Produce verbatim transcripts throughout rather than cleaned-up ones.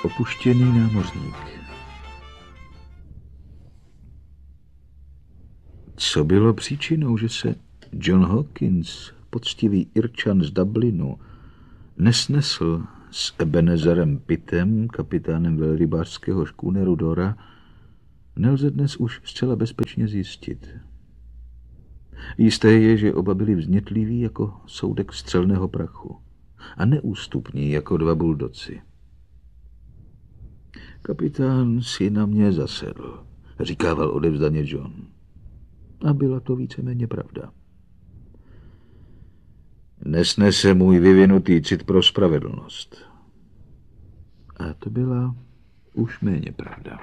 Opuštěný námořník. Co bylo příčinou, že se John Hawkins, poctivý Irčan z Dublinu, nesnesl s Ebenezerem Pittem, kapitánem velrybářského škůneru Dora, nelze dnes už zcela bezpečně zjistit. Jisté je, že oba byli vznětliví jako soudek střelného prachu a neústupní jako dva buldoci. Kapitán si na mě zasedl, říkával odevzdaně John. A byla to víceméně pravda. Nesnese můj vyvinutý cit pro spravedlnost. A to byla už méně pravda.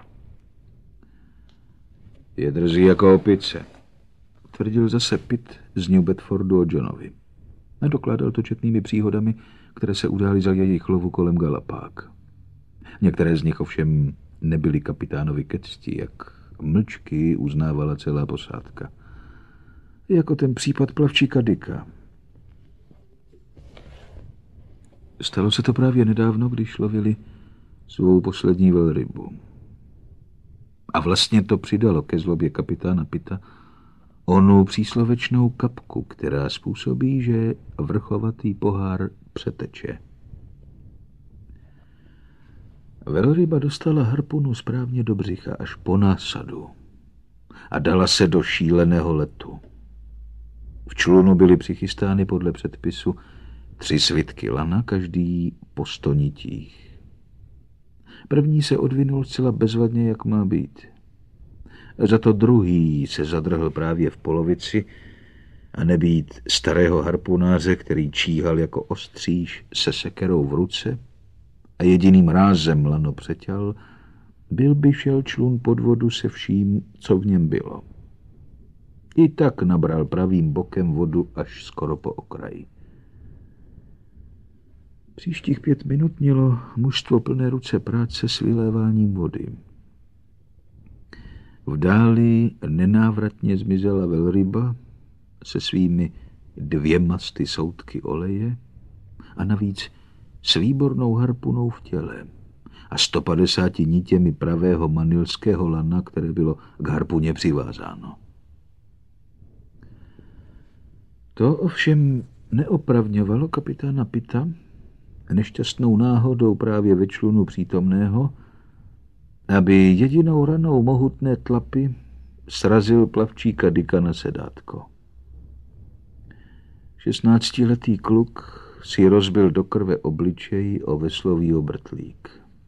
Je drzí jako opice, tvrdil zase Pitt z New Bedfordu o Johnovi. A dokládal to četnými příhodami, které se udály za jejich lovu kolem Galapág. Některé z nich ovšem nebyly kapitánovi ke cti, jak mlčky uznávala celá posádka. Jako ten případ plavčíka Dicka. Stalo se to právě nedávno, když lovili svou poslední velrybu. A vlastně to přidalo ke zlobě kapitána Pitta onu příslovečnou kapku, která způsobí, že vrchovatý pohár přeteče. Velryba dostala harpunu správně do břicha až po násadu a dala se do šíleného letu. V člunu byly přichystány podle předpisu tři svitky lana, každý po sto nitích. První se odvinul zcela bezvadně, jak má být. Za to druhý se zadrhl právě v polovici a nebýt starého harpunáře, který číhal jako ostříž se sekerou v ruce a jediným rázem lano přeťal, byl by šel člun pod vodu se vším, co v něm bylo. I tak nabral pravým bokem vodu až skoro po okraji. Příštích pět minut mělo mužstvo plné ruce práce s vyléváním vody. V dáli nenávratně zmizela velryba se svými dvěma sty soudky oleje a navíc s výbornou harpunou v těle a sto padesáti nitěmi pravého manilského lana, které bylo k harpuně přivázáno. To ovšem neopravňovalo kapitána Pitta nešťastnou náhodou právě ve člunu přítomného, aby jedinou ranou mohutné tlapy srazil plavčíka Dicka na sedátko. Šestnáctiletý kluk si rozbil do krve obličej o veslový obrtlík.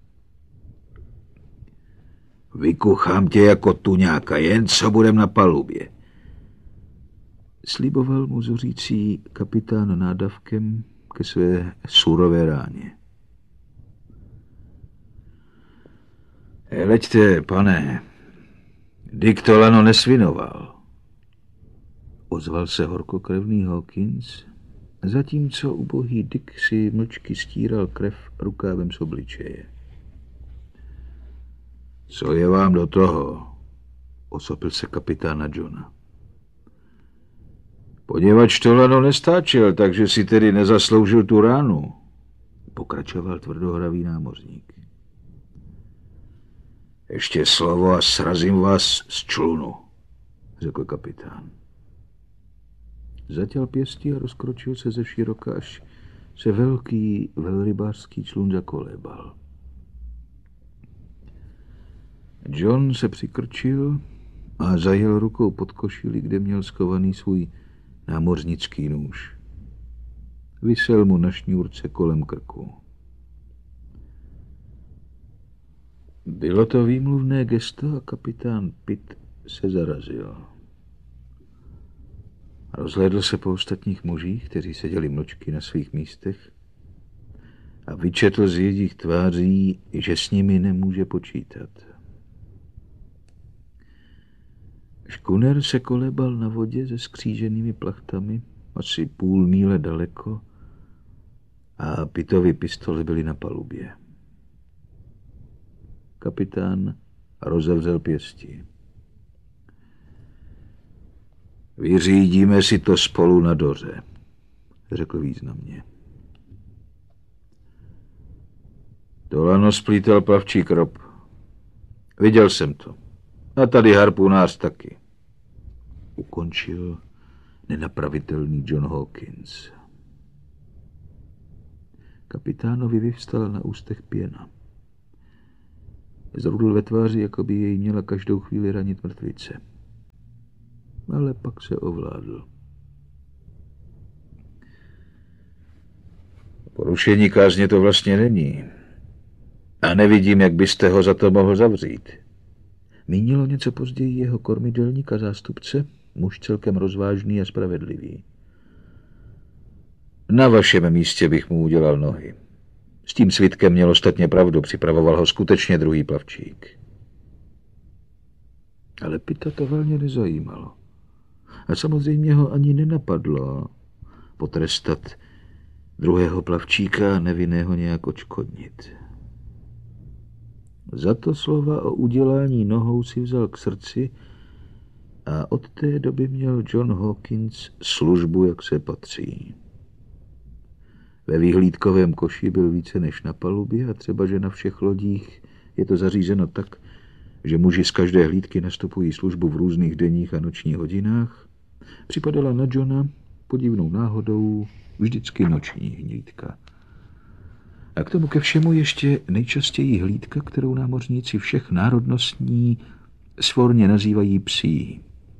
Vykuchám tě jako tuňáka, jen co budem na palubě, sliboval mu zuřící kapitán nádavkem ke své surové ráně. Hleďte, pane, Dick to lano nesvinoval, ozval se horkokrevný Hawkins, zatímco ubohý Dick si mlčky stíral krev rukávem z obličeje. Co je vám do toho? Osopil se kapitána Johna. Poněvadž to lano nestáčel, takže si tedy nezasloužil tu ránu, pokračoval tvrdohravý námořník. Ještě slovo a srazím vás z člunu, řekl kapitán. Zatěl pěstí a rozkročil se ze široka, až se velký velrybářský člun zakolébal. John se přikrčil a zajel rukou pod košili, kde měl schovaný svůj námořnický nůž. Visel mu na šňůrce kolem krku. Bylo to výmluvné gesto a kapitán Pitt se zarazil. Rozhlédl se po ostatních mužích, kteří seděli mlčky na svých místech, a vyčetl z jejich tváří, že s nimi nemůže počítat. Škuner se kolébal na vodě se skříženými plachtami asi půl míle daleko a Pittovy pistole byly na palubě. Kapitán rozevřel pěstí. Vyřídíme si to spolu na doře, řekl významně. Dolano splítal plavčí krop. Viděl jsem to. A tady harpunář taky. Ukončil nenapravitelný John Hawkins. Kapitánovi vyvstala na ústech pěna. Zrudl ve tváři, jako by jej měla každou chvíli ranit mrtvice. Ale pak se ovládl. Porušení kázně to vlastně není. A nevidím, jak byste ho za to mohl zavřít. Mínilo něco později jeho kormidelník a zástupce, muž celkem rozvážný a spravedlivý. Na vašem místě bych mu udělal nohy. S tím svědkem měl ostatně pravdu, připravoval ho skutečně druhý plavčík. Ale Pita to velmi nezajímalo. A samozřejmě ho ani nenapadlo potrestat druhého plavčíka a nevinného nějak odškodnit. Za to slova o udělání nohou si vzal k srdci a od té doby měl John Hawkins službu, jak se patří. Ve vyhlídkovém koši byl více než na palubě a třeba, že na všech lodích je to zařízeno tak, že muži z každé hlídky nastupují službu v různých denních a nočních hodinách, připadala na Johna podivnou náhodou vždycky noční hlídka. A k tomu ke všemu ještě nejčastěji hlídka, kterou námořníci všech národnostní svorně nazývají psí.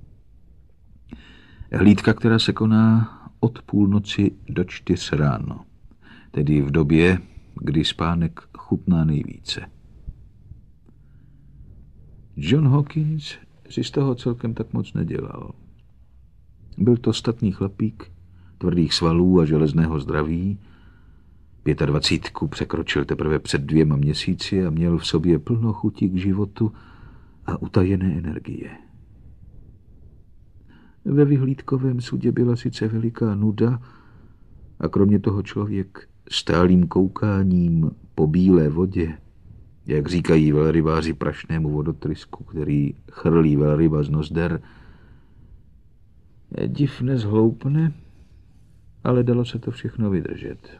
Hlídka, která se koná od půlnoci do čtyř ráno, tedy v době, kdy spánek chutná nejvíce. John Hawkins si z toho celkem tak moc nedělal. Byl to statný chlapík, tvrdých svalů a železného zdraví. Pětadvacítku překročil teprve před dvěma měsíci a měl v sobě plno chutí k životu a utajené energie. Ve vyhlídkovém sudě byla sice veliká nuda a kromě toho člověk stálým koukáním po bílé vodě, jak říkají velrybáři prašnému vodotrysku, který chrlí velryba z nozder, div nezhloupne, ale dalo se to všechno vydržet.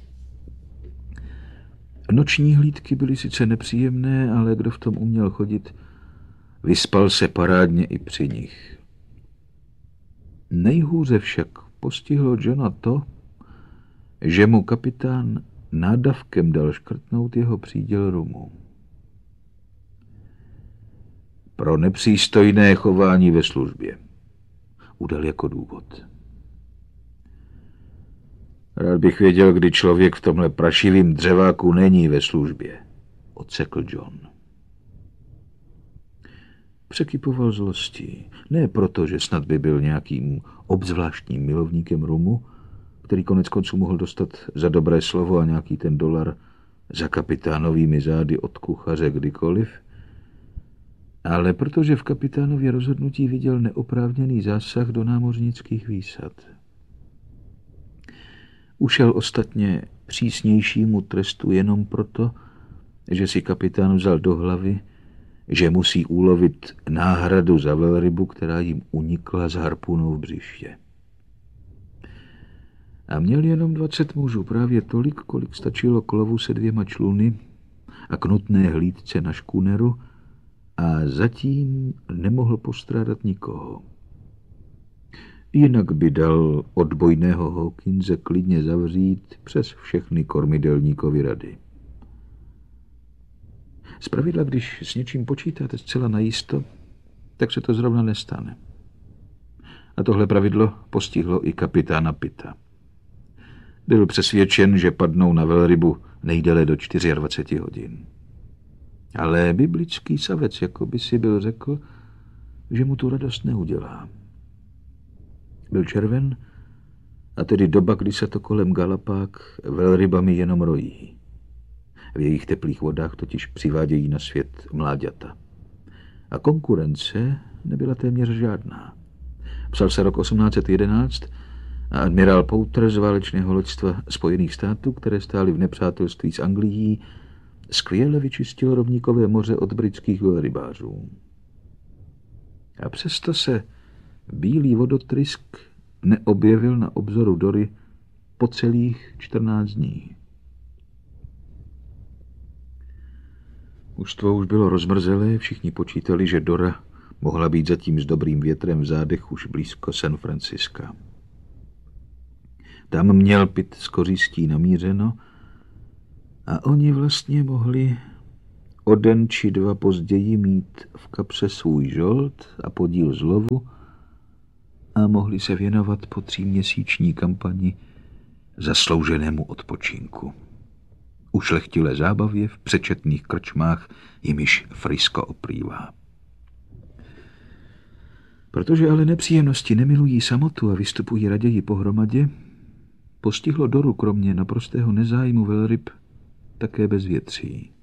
Noční hlídky byly sice nepříjemné, ale kdo v tom uměl chodit, vyspal se parádně i při nich. Nejhůře však postihlo Johna to, že mu kapitán nádavkem dal škrtnout jeho příděl rumu. Pro nepřístojné chování ve službě. Udal jako důvod. Rád bych věděl, kdy člověk v tomhle prašivým dřeváku není ve službě, odsekl John. Překypoval zlostí. Ne proto, že snad by byl nějakým obzvláštním milovníkem rumu, který konec konců mohl dostat za dobré slovo a nějaký ten dolar za kapitánovými zády od kuchaře kdykoliv, ale protože v kapitánově rozhodnutí viděl neoprávněný zásah do námořnických výsad. Ušel ostatně přísnějšímu trestu jenom proto, že si kapitán vzal do hlavy, že musí ulovit náhradu za velrybu, která jim unikla z harpunou v břiště. A měl jenom dvacet mužů, právě tolik, kolik stačilo k lovu se dvěma čluny a k nutné hlídce na škuneru, a zatím nemohl postrádat nikoho. Jinak by dal odbojného Hawkinse klidně zavřít přes všechny kormidelníkovy rady. Zpravidla, když s něčím počítáte zcela najisto, tak se to zrovna nestane. A tohle pravidlo postihlo i kapitána Pita. Byl přesvědčen, že padnou na velrybu nejdéle do dvacet čtyři hodin. Ale biblický savec jako by si byl řekl, že mu tu radost neudělá. Byl červen, a tedy doba, kdy se to kolem Galapák velrybami jenom rojí. V jejich teplých vodách totiž přivádějí na svět mláďata. A konkurence nebyla téměř žádná. Psal se rok osmnáct set jedenáct a admirál Pouter z válečného loďstva Spojených států, které stály v nepřátelství s Anglií, skvěle vyčistil rovníkové moře od britských velrybářů. A přesto se bílý vodotrysk neobjevil na obzoru Dory po celých čtrnáct dní. Mužstvo už bylo rozmrzelé, všichni počítali, že Dora mohla být zatím s dobrým větrem v zádech už blízko San Franciska. Tam měl Pitt s kořistí namířeno a oni vlastně mohli o den či dva později mít v kapse svůj žolt a podíl z lovu a mohli se věnovat po tříměsíční kampani zaslouženému odpočinku. Ušlechtilé zábavě v přečetných krčmách, jimiž Frisco oplývá. Protože ale nepříjemnosti nemilují samotu a vystupují raději pohromadě, postihlo Doru kromě naprostého nezájmu velryb také bezvětří.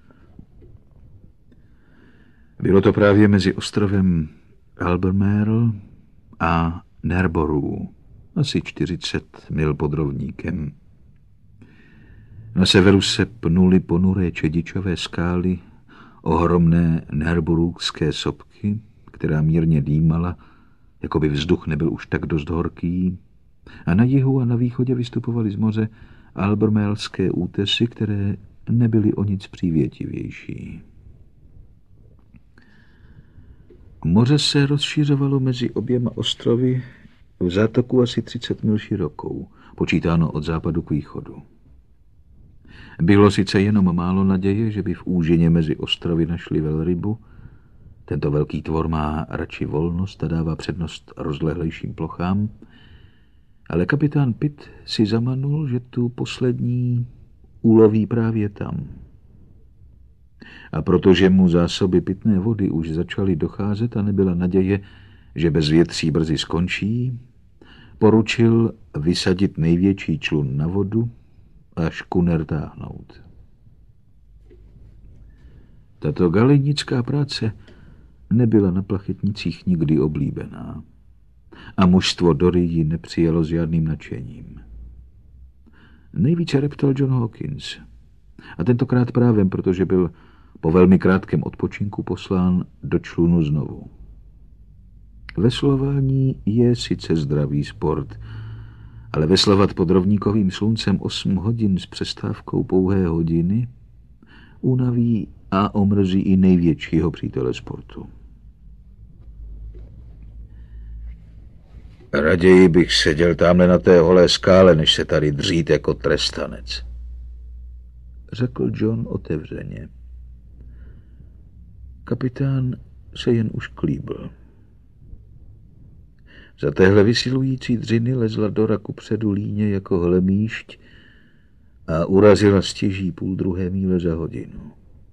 Bylo to právě mezi ostrovem Albemarle a Narborough, asi čtyřicet mil pod rovníkem. Na severu se pnuly ponuré čedičové skály, ohromné Narboroughské sopky, která mírně dýmala, jako by vzduch nebyl už tak dost horký, a na jihu a na východě vystupovaly z moře albermarleské útesy, které nebyly o nic přívětivější. Moře se rozšiřovalo mezi oběma ostrovy v zátoku asi třicet mil širokou, počítáno od západu k východu. Bylo sice jenom málo naděje, že by v úžině mezi ostrovy našli velrybu. Tento velký tvor má radši volnost a dává přednost rozlehlejším plochám, ale kapitán Pitt si zamanul, že tu poslední uloví právě tam. A protože mu zásoby pitné vody už začaly docházet a nebyla naděje, že bezvětří brzy skončí, poručil vysadit největší člun na vodu a škuner táhnout. Tato galenická práce nebyla na plachetnicích nikdy oblíbená a mužstvo Dory ji nepřijalo s žádným nadšením. Nejvíce reptal John Hawkins a tentokrát právem, protože byl po velmi krátkém odpočinku poslán do člunu znovu. Veslování je sice zdravý sport, ale veslovat pod rovníkovým sluncem osm hodin s přestávkou pouhé hodiny unaví a omrzí i největšího přítele sportu. Raději bych seděl tamhle na té holé skále, než se tady dřít jako trestanec, řekl John otevřeně. Kapitán se jen ušklíbl. Za téhle vysilující dřiny lezla Dora kupředu líně jako hlemýšť a urazila stěží půl druhé míle za hodinu.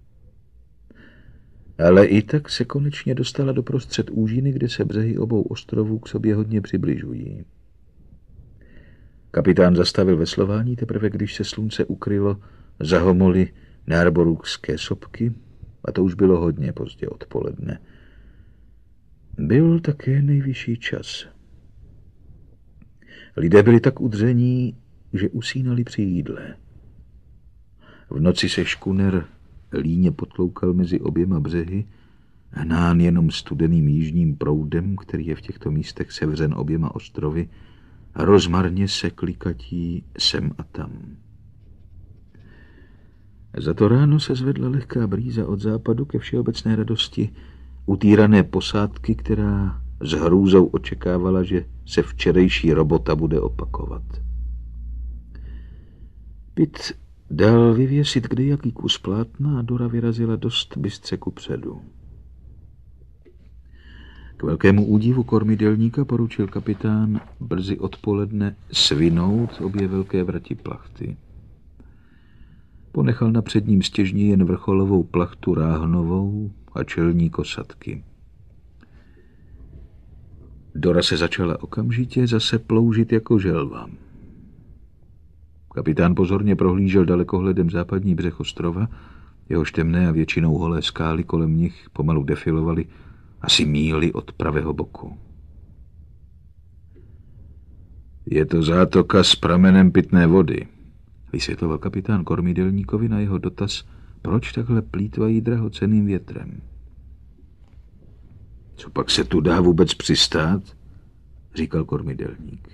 Ale i tak se konečně dostala do prostřed úžiny, kde se břehy obou ostrovů k sobě hodně přibližují. Kapitán zastavil veslování teprve, když se slunce ukrylo za homoly Narboroughské sopky, a to už bylo hodně pozdě odpoledne. Byl také nejvyšší čas. Lidé byli tak udření, že usínali při jídle. V noci se škuner líně potloukal mezi oběma břehy, hnán jenom studeným jižním proudem, který je v těchto místech sevřen oběma ostrovy, a rozmarně se klikatí sem a tam. Za to ráno se zvedla lehká brýza od západu ke všeobecné radosti utírané posádky, která s hrůzou očekávala, že se včerejší robota bude opakovat. Pitt dal vyvěsit kdejaký kus plátna a Dora vyrazila dost bystře kupředu. K velkému údivu kormidelníka poručil kapitán brzy odpoledne svinout obě velké vrati plachty. Ponechal na předním stěžni jen vrcholovou plachtu ráhnovou a čelní kosatky. Dora se začala okamžitě zase ploužit jako želva. Kapitán pozorně prohlížel dalekohledem západní břeh ostrova, jehož temné a většinou holé skály kolem nich pomalu defilovaly asi míly od pravého boku. Je to zátoka s pramenem pitné vody, vysvětloval kapitán kormidelníkovi na jeho dotaz, proč takhle plýtvají drahocenným větrem. Co pak se tu dá vůbec přistát? Říkal kormidelník.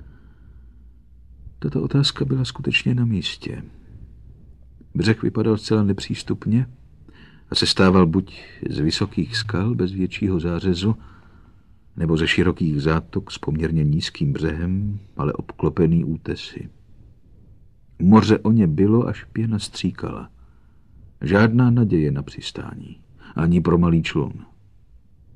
Tato otázka byla skutečně na místě. Břeh vypadal zcela nepřístupně a sestával buď z vysokých skal bez většího zářezu, nebo ze širokých zátok s poměrně nízkým břehem, ale obklopený útesy. Moře o ně bylo, až pěna stříkala. Žádná naděje na přistání, ani pro malý člun.